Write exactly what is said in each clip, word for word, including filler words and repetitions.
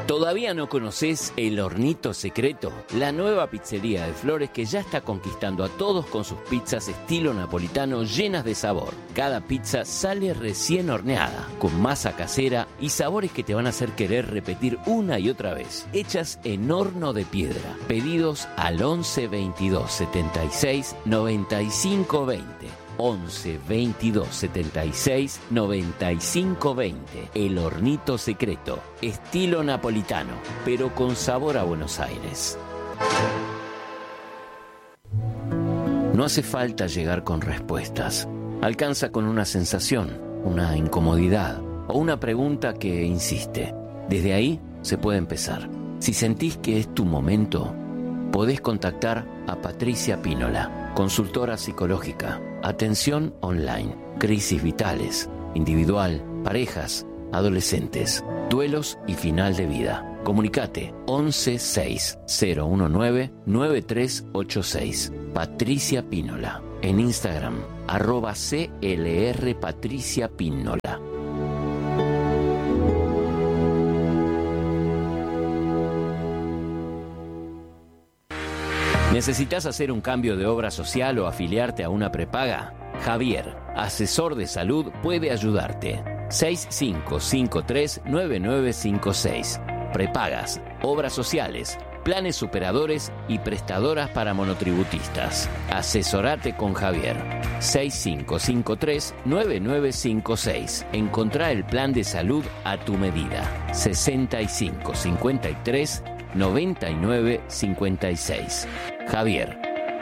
¿Todavía no conoces El Hornito Secreto? La nueva pizzería de Flores que ya está conquistando a todos con sus pizzas estilo napolitano llenas de sabor. Cada pizza sale recién horneada, con masa casera y sabores que te van a hacer querer repetir una y otra vez. Hechas en horno de piedra. Pedidos al once veintidós setenta y seis noventa y cinco veinte. once veintidós setenta y seis noventa y cinco veinte. El Hornito Secreto, estilo napolitano, pero con sabor a Buenos Aires. No hace falta llegar con respuestas. Alcanza con una sensación, una incomodidad o una pregunta que insiste. Desde ahí se puede empezar. Si sentís que es tu momento, podés contactar a Patricia Pínola, consultora psicológica, atención online, crisis vitales, individual, parejas, adolescentes, duelos y final de vida. Comunicate once seis cero diecinueve nueve tres ocho seis. Patricia Pínola. En Instagram, arroba C L R Patricia Pínola. ¿Necesitas hacer un cambio de obra social o afiliarte a una prepaga? Javier, asesor de salud, puede ayudarte. seis cinco cinco tres nueve nueve cinco seis. Prepagas, obras sociales, planes superadores y prestadoras para monotributistas. Asesorate con Javier. seis cinco cinco tres nueve nueve cinco seis. Encontrá el plan de salud a tu medida. sesenta y cinco cincuenta y tres noventa y nueve cincuenta y seis. Javier.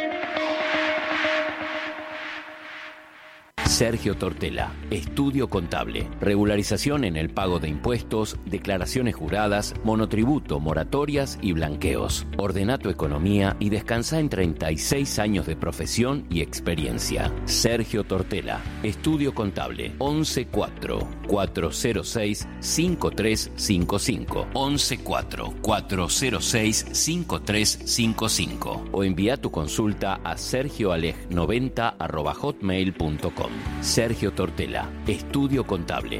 Sergio Tortela, Estudio Contable, regularización en el pago de impuestos, declaraciones juradas, monotributo, moratorias y blanqueos. Ordena tu economía y descansa en treinta y seis años de profesión y experiencia. Sergio Tortela, Estudio Contable, once cuatro cuatro cero seis cinco tres cinco cinco, once cuatro cuatro cero seis cinco tres cinco cinco o envía tu consulta a sergioaleg noventa arroba hotmail punto com. Sergio Tortela, Estudio Contable.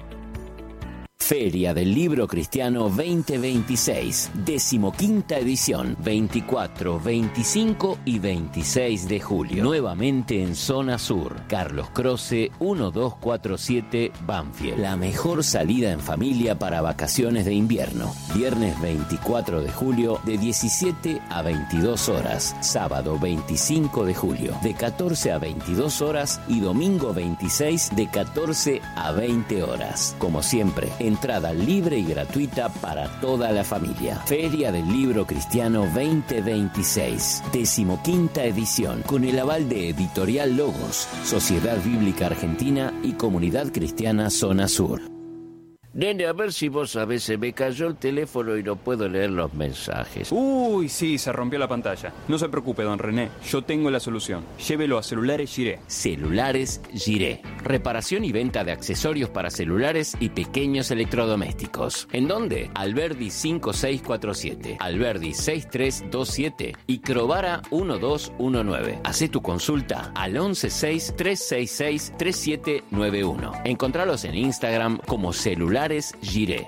Feria del Libro Cristiano veinte veintiséis, decimoquinta edición, veinticuatro, veinticinco y veintiséis de julio. Nuevamente en Zona Sur, Carlos Croce, doce cuarenta y siete, Banfield. La mejor salida en familia para vacaciones de invierno. Viernes veinticuatro de julio, de diecisiete a veintidós horas. Sábado veinticinco de julio, de catorce a veintidós horas. Y domingo veintiséis, de catorce a veinte horas. Como siempre, entrada libre y gratuita para toda la familia. Feria del Libro Cristiano veinte veintiséis, decimoquinta edición, con el aval de Editorial Logos, Sociedad Bíblica Argentina y Comunidad Cristiana Zona Sur. Nene, a ver si vos sabés, se me cayó el teléfono y no puedo leer los mensajes. Uy, sí, se rompió la pantalla. No se preocupe, don René, yo tengo la solución. Llévelo a Celulares Giré. Celulares Giré. Reparación y venta de accesorios para celulares y pequeños electrodomésticos. ¿En dónde? Alberdi cinco seis cuatro siete, Alberdi seis tres dos siete y Crovara doce diecinueve. Hacé tu consulta al once seis tres seis seis tres siete nueve uno. Encontralos en Instagram como Celulares Giré.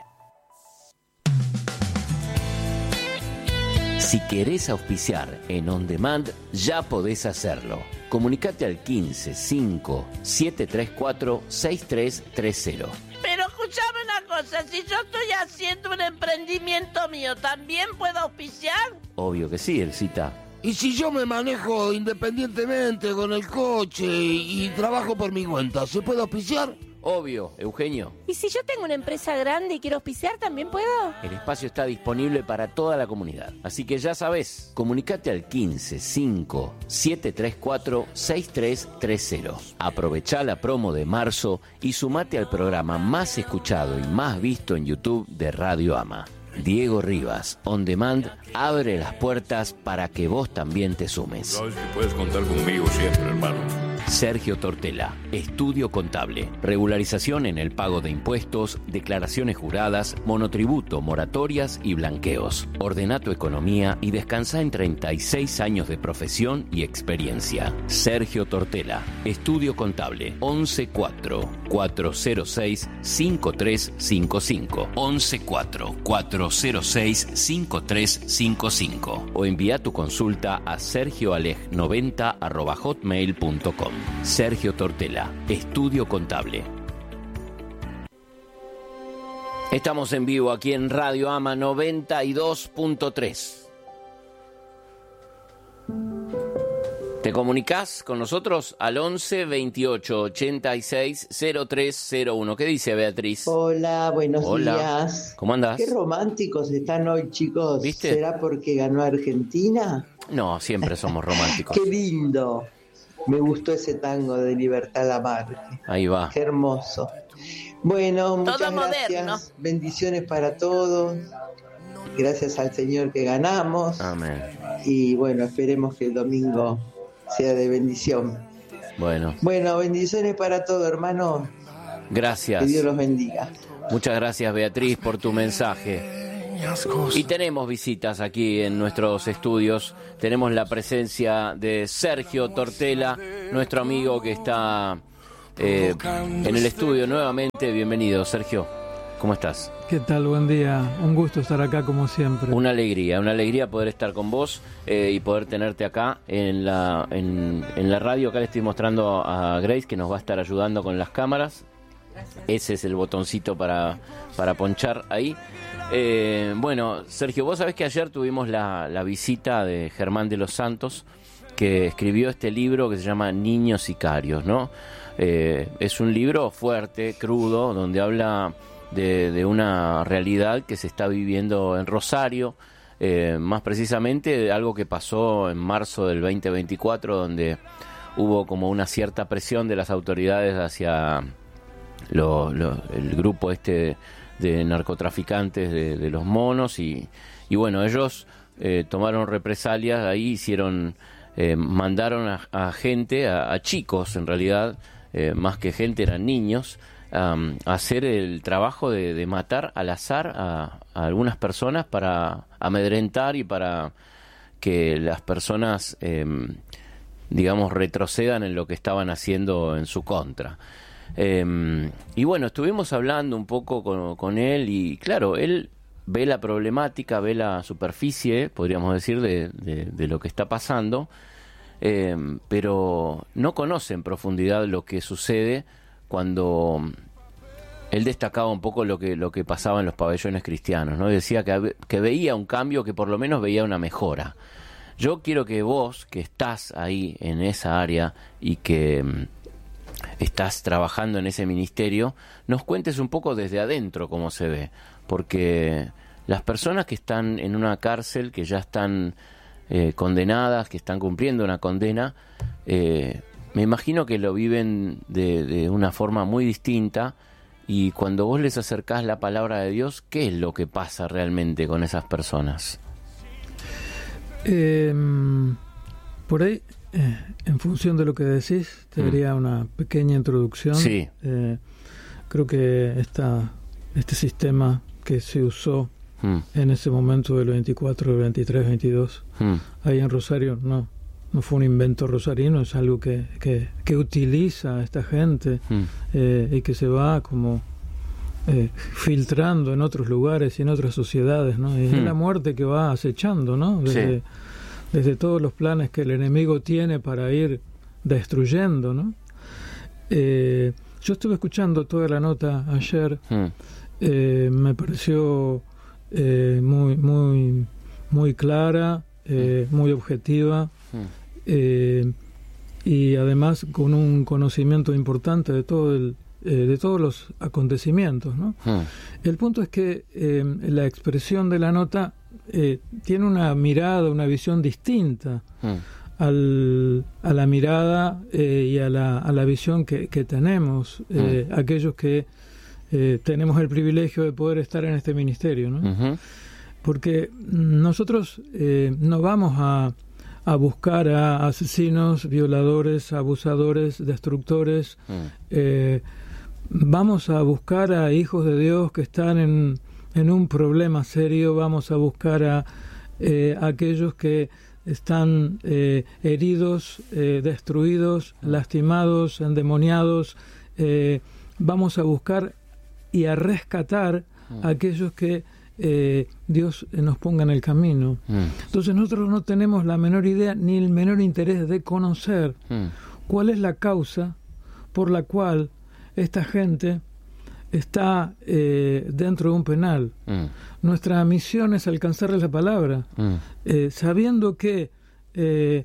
Si querés auspiciar en On Demand, ya podés hacerlo. Comunicate al quince cinco siete tres cuatro seis tres tres cero. Pero escuchame una cosa, si yo estoy haciendo un emprendimiento mío, ¿también puedo auspiciar? Obvio que sí, Elcita. ¿Y si yo me manejo independientemente con el coche y, y trabajo por mi cuenta, se puede auspiciar? Obvio, Eugenio. ¿Y si yo tengo una empresa grande y quiero auspiciar, también puedo? El espacio está disponible para toda la comunidad. Así que ya sabés, comunicate al quince cinco siete tres cuatro seis tres tres cero. Aprovechá la promo de marzo y sumate al programa más escuchado y más visto en YouTube de Radio Ama. Diego Rivas, On Demand, abre las puertas para que vos también te sumes. Sabes que puedes contar conmigo siempre, hermano. Sergio Tortela, Estudio Contable, regularización en el pago de impuestos, declaraciones juradas, monotributo, moratorias y blanqueos. Ordena tu economía y descansa en treinta y seis años de profesión y experiencia. Sergio Tortela, Estudio Contable, once cuatro cuatro cero seis cinco tres cinco cinco, once cuatro cuatro cero seis cinco tres cinco cinco, o envía tu consulta a sergioaleg noventa arroba hotmail punto com. Sergio Tortela, Estudio Contable. Estamos en vivo aquí en Radio Ama noventa y dos punto tres. Te comunicás con nosotros al once veintiocho ochenta y seis cero tres cero uno. ¿Qué dice Beatriz? Hola, buenos Hola. días. ¿Cómo andás? Qué románticos están hoy, chicos. ¿Viste? ¿Será porque ganó Argentina? No, siempre somos románticos. Qué lindo. Me gustó ese tango de Libertad Lamarque. Ahí va. Qué hermoso. Bueno, muchas Todo gracias. moderno. Bendiciones para todos. Gracias al Señor que ganamos. Amén. Y bueno, esperemos que el domingo sea de bendición. Bueno, Bueno, bendiciones para todos, hermanos. gracias. Que Dios los bendiga. Muchas gracias, Beatriz, por tu mensaje. Y tenemos visitas aquí en nuestros estudios. Tenemos la presencia de Sergio Tortela, nuestro amigo que está eh, en el estudio nuevamente. Bienvenido, Sergio. ¿Cómo estás? ¿Qué tal? Buen día. Un gusto estar acá como siempre. Una alegría, una alegría poder estar con vos eh, y poder tenerte acá en la, en, en la radio. Acá le estoy mostrando a Grace que nos va a estar ayudando con las cámaras. Ese es el botoncito para, para ponchar ahí. Eh, bueno, Sergio, vos sabés que ayer tuvimos la, la visita de Germán de los Santos, que escribió este libro que se llama Niños Sicarios, ¿no? Eh, es un libro fuerte, crudo, donde habla de, de una realidad que se está viviendo en Rosario, eh, más precisamente de algo que pasó en marzo del veinte veinticuatro, donde hubo como una cierta presión de las autoridades hacia lo, lo, el grupo este de narcotraficantes de, de los monos y, y bueno, ellos eh, tomaron represalias, ahí hicieron, eh, mandaron a, a gente, a, a chicos en realidad, eh, más que gente eran niños, um, a hacer el trabajo de, de matar al azar a, a algunas personas para amedrentar y para que las personas, eh, digamos, retrocedan en lo que estaban haciendo en su contra. Eh, y bueno, estuvimos hablando un poco con, con él y claro, él ve la problemática, ve la superficie, podríamos decir, de, de, de lo que está pasando, eh, pero no conoce en profundidad lo que sucede cuando él destacaba un poco lo que, lo que pasaba en los pabellones cristianos, ¿no? Decía que, que veía un cambio, que por lo menos veía una mejora. Yo quiero que vos, que estás ahí en esa área y que estás trabajando en ese ministerio, nos cuentes un poco desde adentro cómo se ve, porque las personas que están en una cárcel, que ya están eh, condenadas, que están cumpliendo una condena, eh, me imagino que lo viven de, de una forma muy distinta, y cuando vos les acercás la palabra de Dios, ¿qué es lo que pasa realmente con esas personas? Eh, por ahí, eh, en función de lo que decís, te daría mm. una pequeña introducción. Sí. Eh, creo que esta, este sistema que se usó mm. en ese momento del veinticuatro, del veintitrés, veintidós, mm. ahí en Rosario, no, no fue un invento rosarino, es algo que, que, que utiliza esta gente mm. eh, y que se va como eh, filtrando en otros lugares y en otras sociedades, ¿no? Y mm. es la muerte que va acechando, ¿no? Desde, sí. desde todos los planes que el enemigo tiene para ir destruyendo, ¿no? Eh, yo estuve escuchando toda la nota ayer, mm. eh, me pareció eh, muy, muy, muy clara, eh, mm. muy objetiva, mm. eh, y además con un conocimiento importante de todo el eh, de todos los acontecimientos, ¿no? Mm. El punto es que eh, la expresión de la nota eh, tiene una mirada, una visión distinta mm. al, a la mirada eh, y a la, a la visión que, que tenemos eh, mm. aquellos que eh, tenemos el privilegio de poder estar en este ministerio, ¿no? Mm-hmm. Porque nosotros eh, no vamos a, a buscar a asesinos, violadores, abusadores, destructores. Mm. Eh, vamos a buscar a hijos de Dios que están en, en un problema serio. Vamos a buscar a eh, aquellos que están eh, heridos, eh, destruidos, lastimados, endemoniados. Eh, vamos a buscar y a rescatar mm. a aquellos que Eh, Dios nos ponga en el camino. Mm. Entonces nosotros no tenemos la menor idea ni el menor interés de conocer mm. cuál es la causa por la cual esta gente está eh, dentro de un penal. Mm. Nuestra misión es alcanzarles la palabra, mm. eh, sabiendo que eh,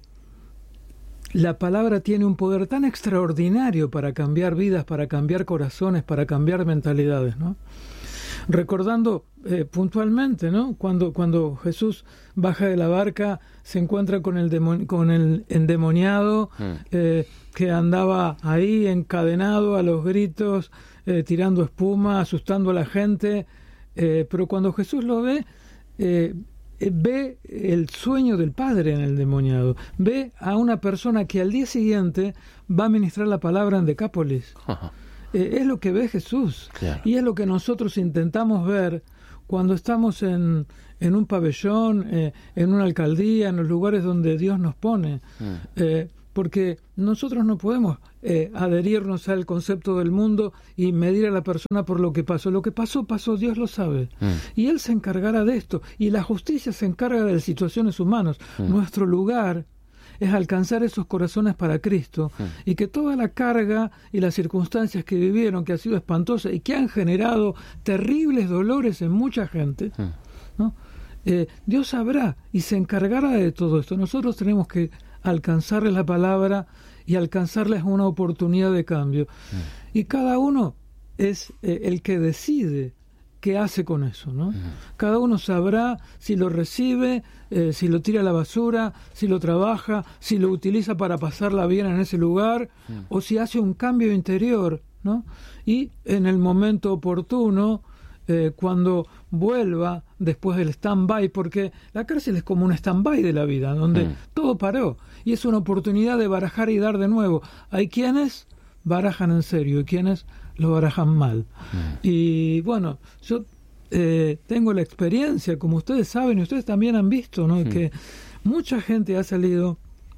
la palabra tiene un poder tan extraordinario para cambiar vidas, para cambiar corazones, para cambiar mentalidades, ¿no? Recordando eh, puntualmente, ¿no? Cuando cuando Jesús baja de la barca, se encuentra con el demon, con el endemoniado mm. eh, que andaba ahí encadenado a los gritos, eh, tirando espuma, asustando a la gente. Eh, pero cuando Jesús lo ve, eh, eh, ve el sueño del Padre en el endemoniado. Ve a una persona que al día siguiente va a ministrar la palabra en Decápolis. Ajá. Eh, es lo que ve Jesús, claro. Y es lo que nosotros intentamos ver cuando estamos en, en un pabellón, eh, en una alcaldía, en los lugares donde Dios nos pone, mm. eh, porque nosotros no podemos eh, adherirnos al concepto del mundo y medir a la persona por lo que pasó. Lo que pasó, pasó, Dios lo sabe, mm. y Él se encargará de esto, y la justicia se encarga de las situaciones humanas. Mm. Nuestro lugar es alcanzar esos corazones para Cristo, sí. y que toda la carga y las circunstancias que vivieron, que ha sido espantosa y que han generado terribles dolores en mucha gente, sí. ¿no? eh, Dios sabrá y se encargará de todo esto. Nosotros tenemos que alcanzarles la palabra y alcanzarles una oportunidad de cambio. Sí. Y cada uno es eh, el que decide qué hace con eso, ¿no? Uh-huh. Cada uno sabrá si lo recibe, eh, si lo tira a la basura, si lo trabaja, si lo utiliza para pasarla bien en ese lugar, uh-huh. o si hace un cambio interior, ¿no? Y en el momento oportuno, eh, cuando vuelva después del stand-by, porque la cárcel es como un stand-by de la vida, donde uh-huh. todo paró, y es una oportunidad de barajar y dar de nuevo. Hay quienes barajan en serio y quienes lo barajan mal. Mm. Y bueno, yo eh, tengo la experiencia, como ustedes saben y ustedes también han visto, ¿no? Mm. que mucha gente ha salido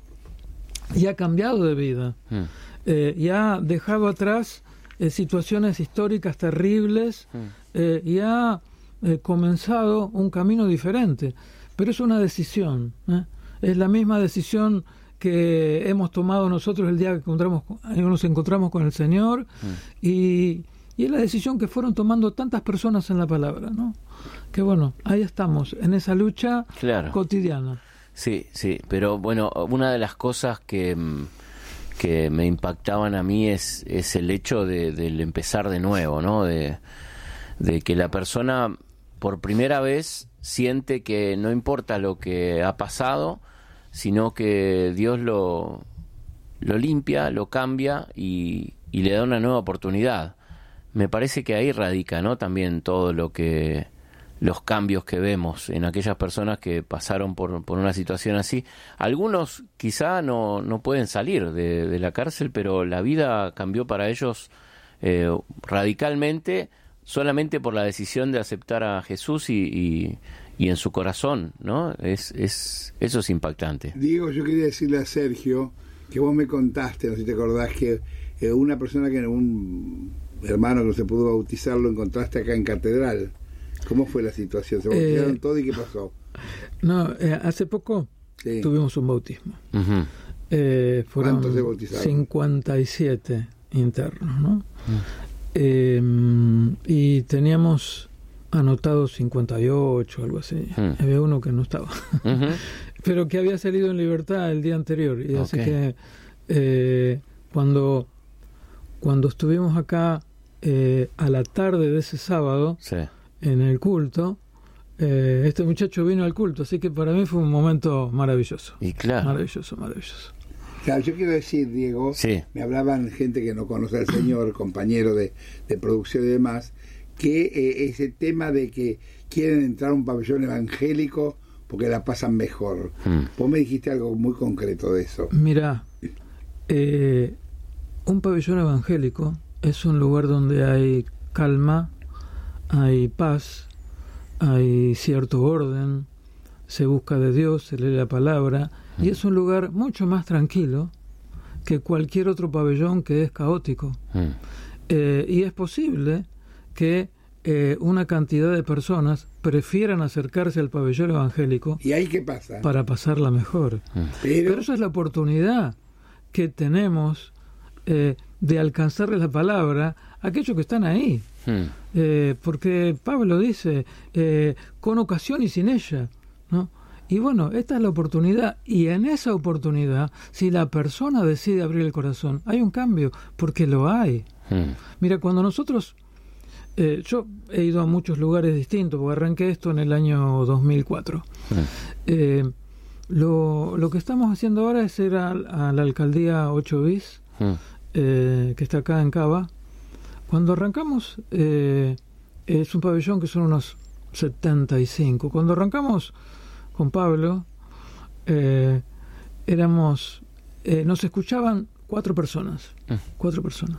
y ha cambiado de vida, mm. eh, y ha dejado atrás eh, situaciones históricas terribles, mm. eh, y ha eh, comenzado un camino diferente, pero es una decisión, ¿eh? Es la misma decisión que hemos tomado nosotros el día que encontramos, nos encontramos con el Señor, mm. y, y es la decisión que fueron tomando tantas personas en la palabra, ¿no? Que bueno, ahí estamos, en esa lucha claro. cotidiana. Sí, sí, pero bueno, una de las cosas que, que me impactaban a mí es, es el hecho de, del empezar de nuevo, ¿no? De, de que la persona por primera vez siente que no importa lo que ha pasado, sino que Dios lo, lo limpia, lo cambia y, y le da una nueva oportunidad. Me parece que ahí radica, ¿no? También todo lo que, los cambios que vemos en aquellas personas que pasaron por, por una situación así. Algunos quizá no, no pueden salir de, de la cárcel, pero la vida cambió para ellos eh, radicalmente, solamente por la decisión de aceptar a Jesús y, y y en su corazón, ¿no? Es, es, eso es impactante. Diego, yo quería decirle a Sergio que vos me contaste, no sé si te acordás, que eh, una persona que un hermano que no se pudo bautizar lo encontraste acá en Catedral. ¿Cómo fue la situación? ¿Se bautizaron eh, todo y qué pasó? No, eh, hace poco sí. tuvimos un bautismo. Uh-huh. Eh, fueron ¿Cuántos se bautizaron? cincuenta y siete internos, ¿no? Uh-huh. Eh, y teníamos anotado cincuenta y ocho, algo así. Hmm. Había uno que no estaba. Uh-huh. Pero que había salido en libertad el día anterior. Y okay. así que eh, cuando, cuando estuvimos acá eh, a la tarde de ese sábado, sí. en el culto, eh, este muchacho vino al culto. Así que para mí fue un momento maravilloso. Y claro. Maravilloso, maravilloso. Claro, yo quiero decir, Diego, sí. me hablaban gente que no conoce al Señor, compañero de, de producción y demás, que eh, ese tema de que quieren entrar a un pabellón evangélico porque la pasan mejor. Mm. Vos me dijiste algo muy concreto de eso. Mira, eh, un pabellón evangélico es un lugar donde hay calma, hay paz, hay cierto orden, se busca de Dios, se lee la palabra, mm. y es un lugar mucho más tranquilo que cualquier otro pabellón que es caótico. Mm. Eh, y es posible que eh, una cantidad de personas prefieran acercarse al pabellón evangélico. ¿Y ahí qué pasa? Para pasarla mejor. Mm. Pero, Pero esa es la oportunidad que tenemos eh, de alcanzarles la palabra a aquellos que están ahí. Mm. Eh, porque Pablo dice, eh, con ocasión y sin ella, ¿no? Y bueno, esta es la oportunidad, y en esa oportunidad, si la persona decide abrir el corazón, hay un cambio, porque lo hay. Mm. Mira, cuando nosotros, eh, yo he ido a muchos lugares distintos, porque arranqué esto en el año dos mil cuatro. Mm. Eh, lo, lo que estamos haciendo ahora es ir a, a la alcaldía ocho bis, mm. eh, que está acá en Cava. Cuando arrancamos, eh, es un pabellón que son unos setenta y cinco. Cuando arrancamos con Pablo, eh, éramos, eh, nos escuchaban cuatro personas, mm. cuatro personas.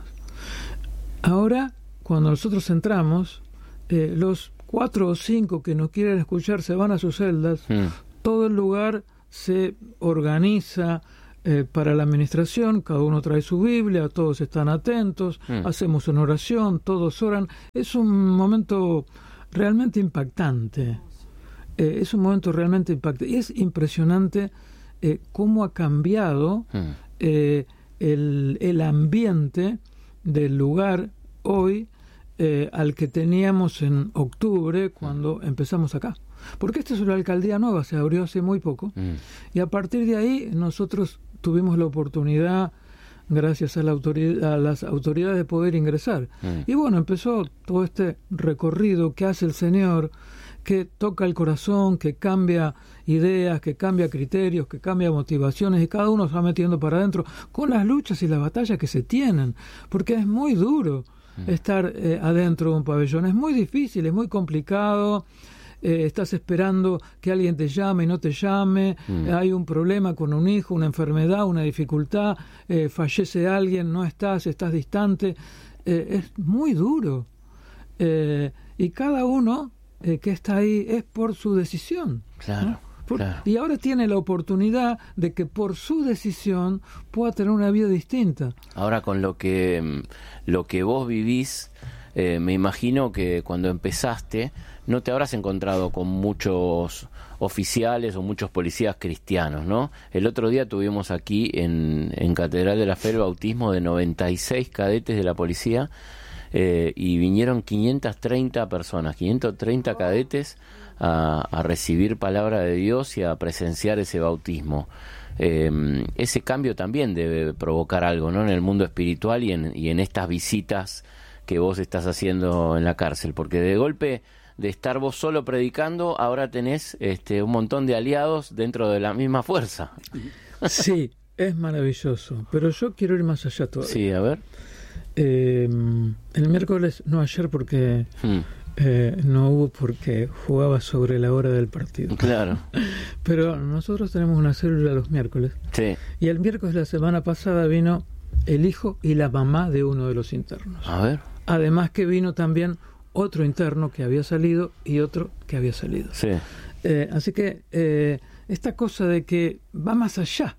Ahora, cuando nosotros entramos, eh, los cuatro o cinco que nos quieren escuchar se van a sus celdas, mm. todo el lugar se organiza eh, para la administración, cada uno trae su Biblia, todos están atentos, mm. hacemos una oración, todos oran. Es un momento realmente impactante. Eh, es un momento realmente impactante. Y es impresionante eh, cómo ha cambiado mm. eh, el, el ambiente del lugar hoy eh, al que teníamos en octubre cuando mm. empezamos acá. Porque esta es una alcaldía nueva, se abrió hace muy poco. Mm. Y a partir de ahí nosotros tuvimos la oportunidad, gracias a, la autoridad, a las autoridades, de poder ingresar. Mm. Y bueno, empezó todo este recorrido que hace el Señor, que toca el corazón, que cambia ideas, que cambia criterios, que cambia motivaciones, y cada uno se va metiendo para adentro con las luchas y las batallas que se tienen, porque es muy duro mm. estar eh, adentro de un pabellón, es muy difícil, es muy complicado, eh, estás esperando que alguien te llame y no te llame, mm. eh, hay un problema con un hijo, una enfermedad, una dificultad, eh, fallece alguien, no estás, estás distante, eh, es muy duro, eh, y cada uno Eh, que está ahí es por su decisión. Claro, ¿no? por, claro. Y ahora tiene la oportunidad de que por su decisión pueda tener una vida distinta. Ahora, con lo que lo que vos vivís, eh, me imagino que cuando empezaste no te habrás encontrado con muchos oficiales o muchos policías cristianos, ¿no? El otro día tuvimos aquí en, en Catedral de la Fe el bautismo de noventa y seis cadetes de la policía. Eh, y vinieron quinientas treinta personas, quinientos treinta cadetes a, a recibir palabra de Dios y a presenciar ese bautismo. Eh, ese cambio también debe provocar algo, ¿no? En el mundo espiritual y en, y en estas visitas que vos estás haciendo en la cárcel, porque de golpe de estar vos solo predicando, ahora tenés este, un montón de aliados dentro de la misma fuerza. Sí, es maravilloso, pero yo quiero ir más allá todavía. Sí, a ver. Eh, el miércoles, no ayer porque hmm. eh, no hubo, porque jugaba sobre la hora del partido. Claro. Pero nosotros tenemos una célula los miércoles. Sí. Y el miércoles de la semana pasada vino el hijo y la mamá de uno de los internos. A ver. Además que vino también otro interno que había salido y otro que había salido. Sí. Eh, así que eh, esta cosa de que va más allá.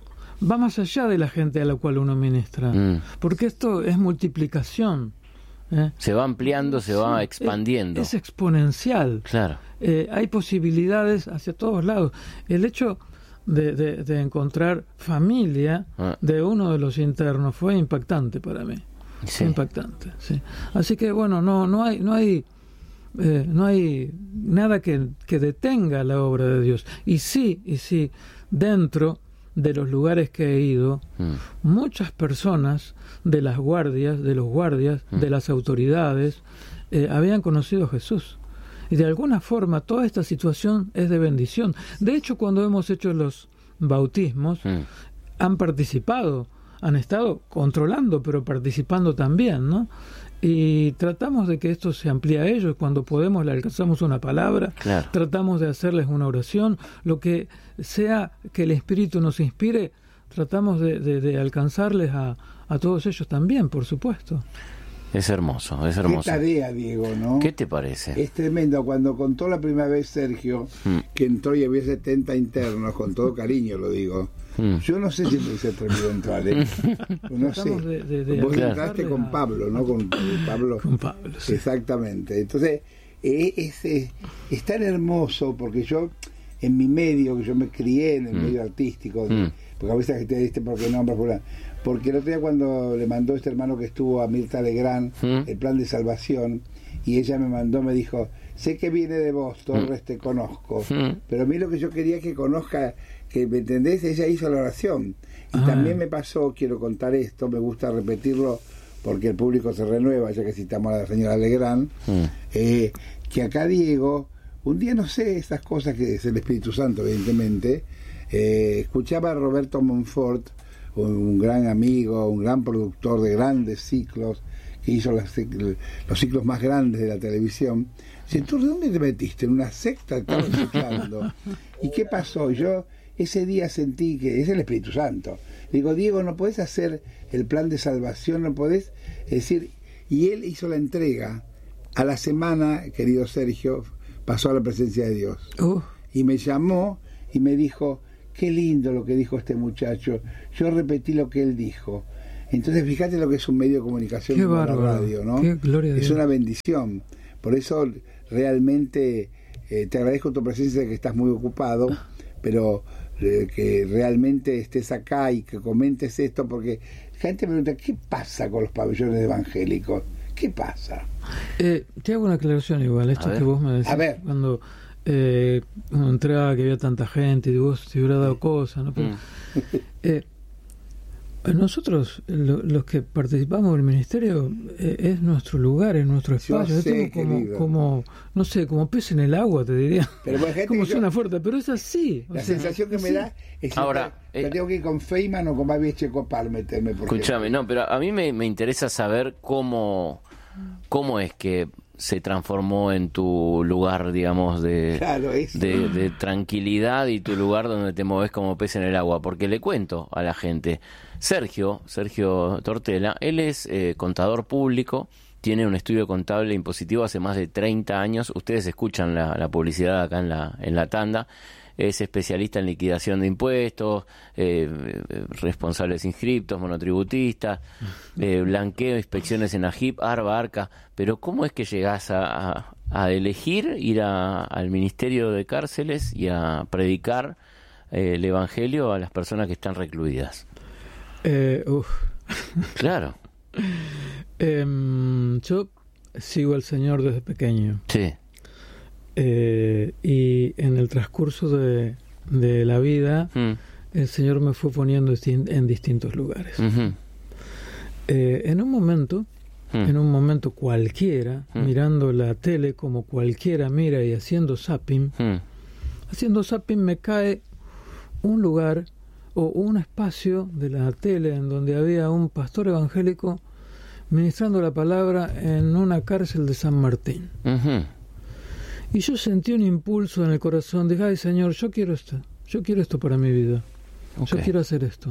Va más allá de la gente a la cual uno ministra, mm. porque esto es multiplicación. ¿eh? Se va ampliando, se sí, va expandiendo. Es, es exponencial. Claro. Eh, hay posibilidades hacia todos lados. El hecho de, de, de encontrar familia ah. de uno de los internos fue impactante para mí. Sí. Fue impactante. Sí. Así que bueno, no, no hay, no hay, eh, no hay nada que, que detenga la obra de Dios. Y sí, y sí, dentro de los lugares que he ido, mm. muchas personas de las guardias, de los guardias, mm. de las autoridades, eh, habían conocido a Jesús. Y de alguna forma toda esta situación es de bendición. De hecho, cuando hemos hecho los bautismos, mm. han participado, han estado controlando, pero participando también, ¿no? y tratamos de que esto se amplíe a ellos. Cuando podemos le alcanzamos una palabra, claro. tratamos de hacerles una oración, lo que sea que el Espíritu nos inspire, tratamos de, de, de alcanzarles a, a todos ellos también, por supuesto. Es hermoso, es hermoso. Qué tarea, Diego, ¿no? ¿Qué te parece? Es tremendo. Cuando contó la primera vez Sergio mm. que entró y había setenta internos, con todo cariño lo digo, mm. yo no sé si me hubiese atrevido a entrar, ¿eh? No sé. De, de, de Vos entraste con a... Pablo, ¿no? Con, con Pablo. Con Pablo, sí. Exactamente. Entonces, es, es, es, es tan hermoso porque yo, en mi medio, que yo me crié en el mm. medio artístico, de, mm. porque a veces te diste por qué nombres, por porque el otro día cuando le mandó este hermano que estuvo a Mirta Legrand ¿Mm? el plan de salvación, y ella me mandó, me dijo, sé que viene de vos, Torres, ¿Mm? te conozco, ¿Mm? pero a mí lo que yo quería que conozca, que me entendés, ella hizo la oración. Y ah. también me pasó, quiero contar esto, me gusta repetirlo porque el público se renueva, ya que citamos a la señora Legrand, ¿Mm? eh, que acá Diego, un día no sé, estas cosas que es el Espíritu Santo, evidentemente, eh, escuchaba a Roberto Monfort, un gran amigo, un gran productor de grandes ciclos, que hizo las, los ciclos más grandes de la televisión. Dice, ¿tú de dónde te metiste? ¿En una secta? Estaba escuchando. ¿Y qué pasó? Yo ese día sentí que es el Espíritu Santo. Digo, Diego, no podés hacer el plan de salvación, no podés decir... Y él hizo la entrega. A la semana, querido Sergio, pasó a la presencia de Dios. Uh. Y me llamó y me dijo... Qué lindo lo que dijo este muchacho. Yo repetí lo que él dijo. Entonces, fíjate lo que es un medio de comunicación como la radio, ¿no? Qué gloria es Dios. Una bendición. Por eso, realmente, eh, te agradezco tu presencia, que estás muy ocupado, pero eh, que realmente estés acá y que comentes esto, porque la gente me pregunta, ¿qué pasa con los pabellones evangélicos? ¿Qué pasa? Eh, te hago una aclaración igual, esto que vos me decís. A ver. Cuando... Eh, cuando entraba que había tanta gente y vos te hubiera dado cosas, ¿no? Pero, eh, nosotros, lo, los que participamos del ministerio, eh, es nuestro lugar, es nuestro espacio. Sé, como, como, no sé, como pez en el agua, te diría. Pero como suena fuerte, pero es así. La sea, sensación que me da es ahora, que eh, tengo que ir con Feynman o con Babi Echecopar meterme. Escúchame, no, pero a mí me, me interesa saber cómo, cómo es que se transformó en tu lugar, digamos, de, claro, de, de tranquilidad, y tu lugar donde te moves como pez en el agua. Porque le cuento a la gente, Sergio, Sergio Tortela, él es eh, contador público, tiene un estudio contable impositivo hace más de treinta años, ustedes escuchan la, la publicidad acá en la, en la tanda. Es especialista en liquidación de impuestos, eh, responsables inscriptos, monotributistas, eh, blanqueo, inspecciones en AGIP, ARBA, ARCA. Pero ¿cómo es que llegás a, a, a elegir ir a, al Ministerio de Cárceles y a predicar eh, el Evangelio a las personas que están recluidas? Eh, uf. Claro. eh, yo sigo al Señor desde pequeño. Sí. Eh, y en el transcurso de, de la vida, mm. el Señor me fue poniendo en distintos lugares. Uh-huh. Eh, en un momento, mm. en un momento cualquiera, mm. mirando la tele como cualquiera mira y haciendo zapping, mm. haciendo zapping me cae un lugar o un espacio de la tele en donde había un pastor evangélico ministrando la palabra en una cárcel de San Martín. Uh-huh. Y yo sentí un impulso en el corazón, dije, ay Señor, yo quiero esto, yo quiero esto para mi vida, okay. yo quiero hacer esto.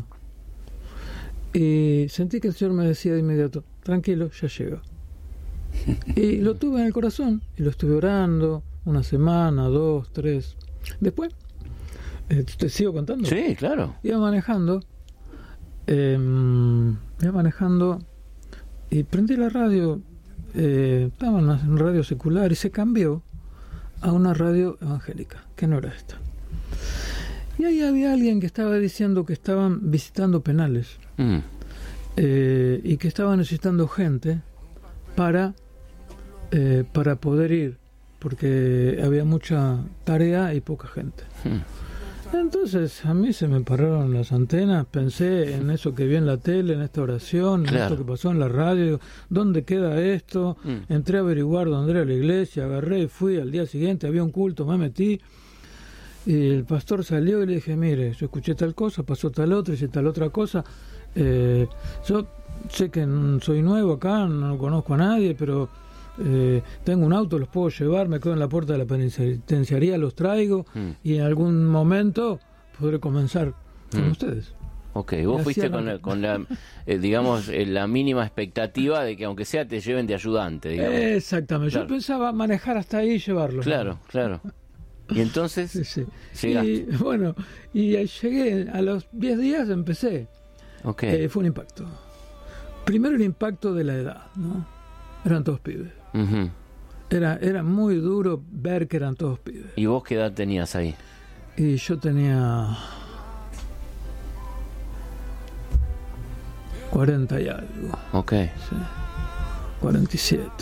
Y sentí que el Señor me decía de inmediato, tranquilo, ya llega. Y lo tuve en el corazón, y lo estuve orando, una semana, dos, tres. Después, eh, ¿te sigo contando? Sí, claro. Iba manejando, eh, iba manejando, y prendí la radio, eh, estaba en una radio secular, y se cambió a una radio evangélica, que no era esta. Y ahí había alguien que estaba diciendo que estaban visitando penales mm. eh, y que estaban necesitando gente para eh, para poder ir, porque había mucha tarea y poca gente. Mm. Entonces a mí se me pararon las antenas, pensé en eso que vi en la tele, en esta oración, en claro. esto que pasó en la radio, ¿dónde queda esto? Mm. Entré a averiguar dónde era la iglesia, agarré y fui, al día siguiente había un culto, me metí, y el pastor salió y le dije, mire, yo escuché tal cosa, pasó tal otra, hice tal otra cosa, eh, yo sé que soy nuevo acá, no conozco a nadie, pero eh, tengo un auto, los puedo llevar, me quedo en la puerta de la penitenciaría, los traigo mm. y en algún momento podré comenzar con mm. ustedes. Ok, vos fuiste con la, con la eh, digamos, eh, la mínima expectativa de que aunque sea te lleven de ayudante, digamos. Exactamente, claro. Yo pensaba manejar hasta ahí y llevarlo. Claro, ¿no? Claro. Y entonces sí, sí. llegaste. Y bueno, y llegué, a los diez días empecé. Okay. Eh, fue un impacto. Primero el impacto de la edad, ¿no? Eran todos pibes. Uh-huh. Era, era muy duro ver que eran todos pibes. ¿Y vos qué edad tenías ahí? Y yo tenía cuarenta y algo. Ok. Sí. cuarenta y siete.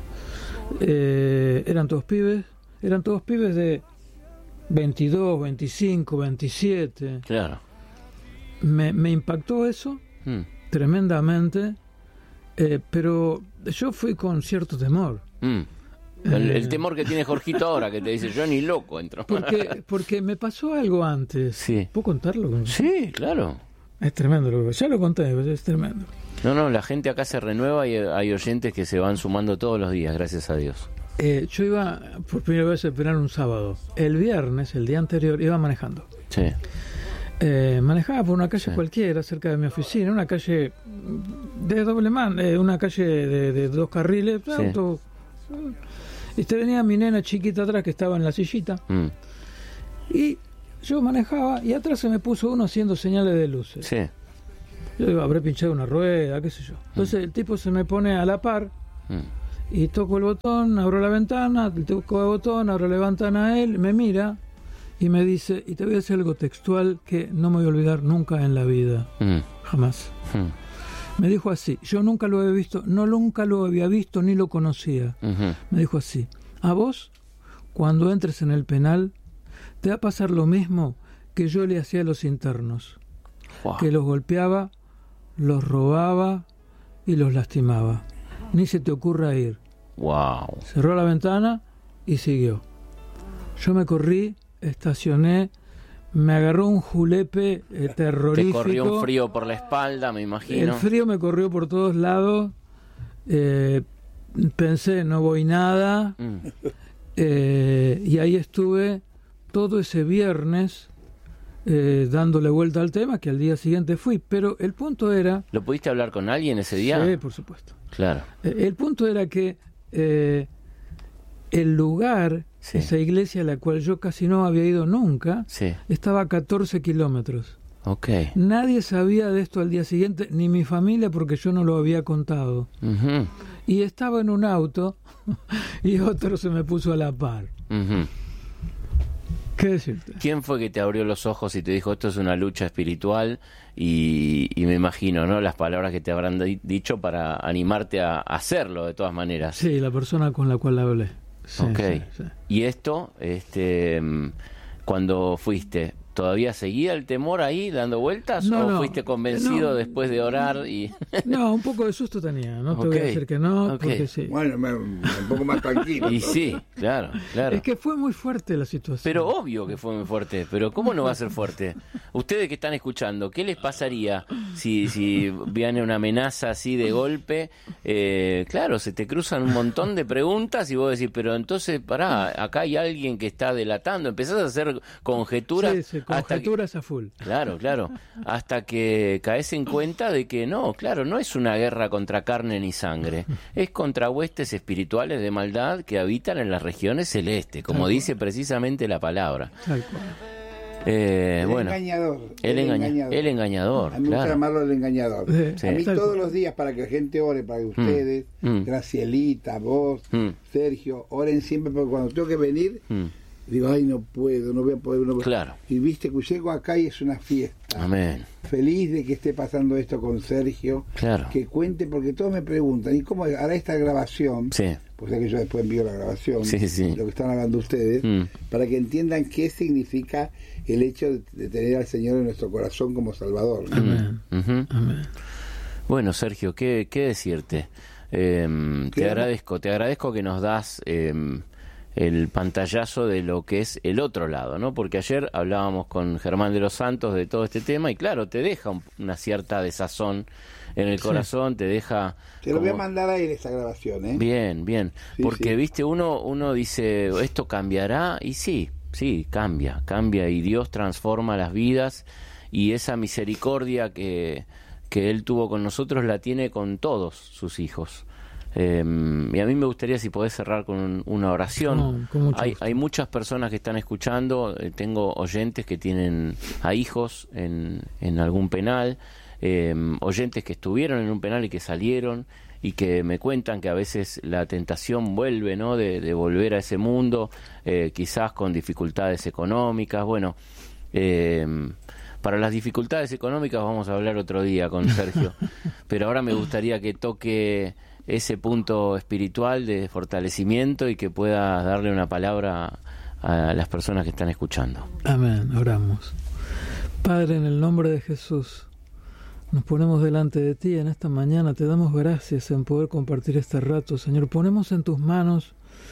Eh, eran todos pibes. Eran todos pibes de veintidós, veinticinco, veintisiete. Claro. Me, me impactó eso mm. tremendamente, eh, pero yo fui con cierto temor. Mm. El, eh, el temor que tiene Jorgito ahora, que te dice, yo ni loco entro. Porque, porque me pasó algo antes. Sí. ¿Puedo contarlo? Sí, claro. Es tremendo, lo que, ya lo conté, es tremendo. No, no, la gente acá se renueva y hay oyentes que se van sumando todos los días, gracias a Dios. Eh, yo iba por primera vez a esperar un sábado. El viernes, el día anterior, iba manejando. Sí. Eh, manejaba por una calle sí. cualquiera, cerca de mi oficina, una calle de doble man, eh, una calle de, de dos carriles, sí. auto. Y te venía mi nena chiquita atrás que estaba en la sillita. Mm. Y yo manejaba y atrás se me puso uno haciendo señales de luces. Sí. Yo digo, habré pinchado una rueda, qué sé yo. Entonces mm. el tipo se me pone a la par. Mm. Y toco el botón, abro la ventana, toco el botón, abro la ventana a él, me mira y me dice, y te voy a decir algo textual que no me voy a olvidar nunca en la vida, mm. jamás. Mm. Me dijo así, yo nunca lo había visto, no nunca lo había visto ni lo conocía. Mm-hmm. Me dijo así, a vos, cuando entres en el penal, te va a pasar lo mismo que yo le hacía a los internos, wow. que los golpeaba, los robaba y los lastimaba. Ni se te ocurra ir. Wow. Cerró la ventana y siguió. Yo me corrí, estacioné, me agarró un julepe eh, terrorífico. Te corrió un frío por la espalda, me imagino. El frío me corrió por todos lados. Eh, pensé, no voy nada. Mm. Eh, y ahí estuve todo ese viernes eh, dándole vuelta al tema, que al día siguiente fui. Pero el punto era... ¿Lo pudiste hablar con alguien ese día? Sí, por supuesto. Claro. El punto era que eh, el lugar, sí. esa iglesia a la cual yo casi no había ido nunca, sí. estaba a catorce kilómetros. Okay. Nadie sabía de esto al día siguiente, ni mi familia, porque yo no lo había contado. Uh-huh. Y estaba en un auto y otro se me puso a la par. Uh-huh. ¿Qué decirte? ¿Quién fue que te abrió los ojos y te dijo esto es una lucha espiritual? Y, y me imagino, ¿no? Las palabras que te habrán di- dicho para animarte a hacerlo de todas maneras. Sí, la persona con la cual hablé. Sí, okay. sí, sí. Y esto, este, cuando fuiste, ¿todavía seguía el temor ahí dando vueltas? No, ¿O no, fuiste convencido no, después de orar? y No, un poco de susto tenía, no te okay. voy a decir que no, okay. porque sí. Bueno, me, un poco más tranquilo. Y sí, claro, claro. Es que fue muy fuerte la situación. Pero obvio que fue muy fuerte, pero ¿cómo no va a ser fuerte? Ustedes que están escuchando, ¿qué les pasaría si, si viene una amenaza así de golpe? Eh, claro, se te cruzan un montón de preguntas y vos decís, pero entonces, pará, acá hay alguien que está delatando, empezás a hacer conjeturas. Sí, sí, conjeturas que, a full. Claro, claro, hasta que caes en cuenta de que no, claro, no es una guerra contra carne ni sangre, es contra huestes espirituales de maldad que habitan en las regiones celestes, como Tal dice cual. precisamente la palabra. Tal cual. Eh, el bueno, engañador. El, el engaña- engañador. El engañador. A mí me gusta claro. llamarlo el engañador. Sí. A mí Tal todos cual. los días, para que la gente ore, para que ustedes, Mm. Gracielita, vos, Mm. Sergio, oren siempre, porque cuando tengo que venir, Mm. digo, ay, no puedo, no voy a poder. No voy. Claro. Y viste que llego acá y es una fiesta. Amén. Feliz de que esté pasando esto con Sergio. Claro. Que cuente, porque todos me preguntan, ¿y cómo hará esta grabación? Sí. Pues ya que yo después envío la grabación, Sí, sí. lo que están hablando ustedes, Mm. para que entiendan qué significa el hecho de, de tener al Señor en nuestro corazón como Salvador, ¿no? Amén. Uh-huh. Amén. Bueno, Sergio, ¿qué, qué decirte? Eh, te Claro. agradezco, te agradezco que nos das eh, el pantallazo de lo que es el otro lado, ¿no? Porque ayer hablábamos con Germán de los Santos de todo este tema y claro, te deja un, una cierta desazón en el corazón, sí. te deja... Te lo como... voy a mandar ahí en esa grabación, ¿eh? Bien, bien, sí, porque, sí. viste, uno, uno dice, ¿esto cambiará? Y sí, sí, cambia, cambia y Dios transforma las vidas y esa misericordia que, que Él tuvo con nosotros la tiene con todos sus hijos. Eh, y a mí me gustaría si podés cerrar con un, una oración. No, hay, hay muchas personas que están escuchando, eh, tengo oyentes que tienen a hijos en, en algún penal, eh, oyentes que estuvieron en un penal y que salieron y que me cuentan que a veces la tentación vuelve, ¿no? de, de volver a ese mundo, eh, quizás con dificultades económicas. Bueno, eh, para las dificultades económicas vamos a hablar otro día con Sergio, pero ahora me gustaría que toque ese punto espiritual de fortalecimiento y que pueda darle una palabra a las personas que están escuchando. Amén, oramos. Padre, en el nombre de Jesús, nos ponemos delante de ti en esta mañana, te damos gracias en poder compartir este rato, Señor. Ponemos en tus manos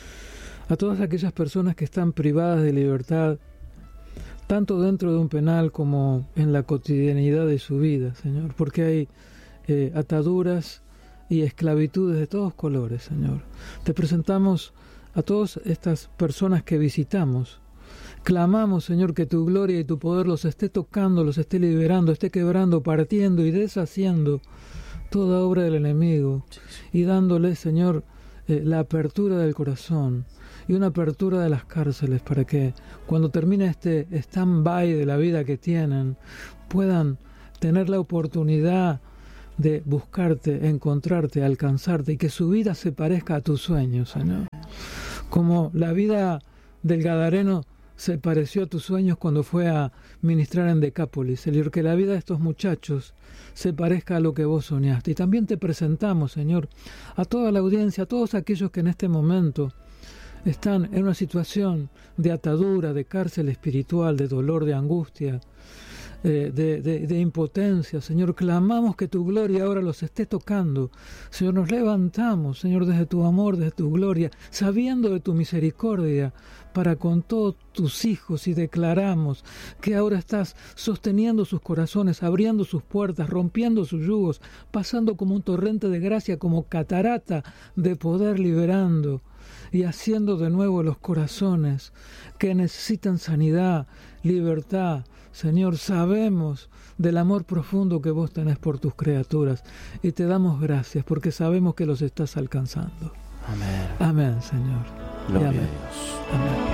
a todas aquellas personas que están privadas de libertad, tanto dentro de un penal como en la cotidianidad de su vida, Señor, porque hay eh, ataduras y esclavitudes de todos colores, Señor. Te presentamos a todas estas personas que visitamos. Clamamos, Señor, que tu gloria y tu poder los esté tocando, los esté liberando, esté quebrando, partiendo y deshaciendo toda obra del enemigo y dándoles, Señor, eh, la apertura del corazón y una apertura de las cárceles para que cuando termine este stand-by de la vida que tienen, puedan tener la oportunidad de buscarte, encontrarte, alcanzarte y que su vida se parezca a tus sueños, Señor. Como la vida del Gadareno se pareció a tus sueños cuando fue a ministrar en Decápolis, Señor, que la vida de estos muchachos se parezca a lo que vos soñaste. Y también te presentamos, Señor, a toda la audiencia, a todos aquellos que en este momento están en una situación de atadura, de cárcel espiritual, de dolor, de angustia, De, de, de, de impotencia, Señor. Clamamos que tu gloria ahora los esté tocando. Señor, nos levantamos, Señor, desde tu amor, desde tu gloria, sabiendo de tu misericordia para con todos tus hijos, y declaramos que ahora estás sosteniendo sus corazones, abriendo sus puertas, rompiendo sus yugos, pasando como un torrente de gracia, como catarata de poder, liberando y haciendo de nuevo los corazones que necesitan sanidad, libertad. Señor, sabemos del amor profundo que vos tenés por tus criaturas y te damos gracias porque sabemos que los estás alcanzando. Amén. Amén, Señor. Gloria amén. a Dios. Amén.